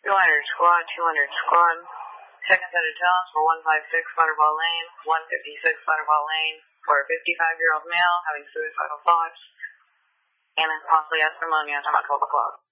200 squad, 200 squad. Second set of tones for 156 Butterball Lane, 156 Butterball Lane, for a 55-year-old male having suicidal thoughts and possibly has pneumonia at about 12 o'clock.